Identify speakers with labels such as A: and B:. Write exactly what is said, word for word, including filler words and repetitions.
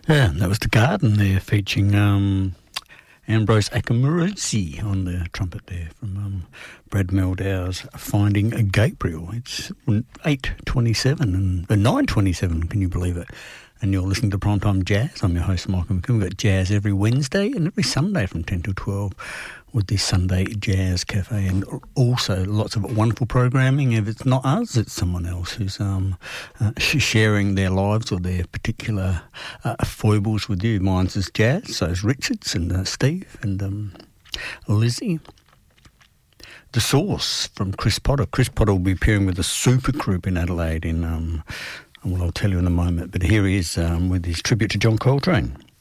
A: Yeah, that was The Garden there, featuring um, Ambrose Akamurisi on the trumpet there from um, Brad Meldau's Finding Gabriel. It's eight twenty-seven and uh, nine twenty-seven, can you believe it? And you're listening to Primetime Jazz. I'm your host, Michael McKim. We've got jazz every Wednesday and every Sunday from ten till twelve with this Sunday Jazz Cafe, and also lots of wonderful programming. If it's not us, it's someone else who's um, uh, sharing their lives or their particular uh, foibles with you. Mine's is jazz, so is Richard's and uh, Steve and um, Lizzie. The Source from Chris Potter. Chris Potter will be appearing with a super group in Adelaide in... Um, well, I'll tell you in a moment, but here he is um, with his tribute to John Coltrane.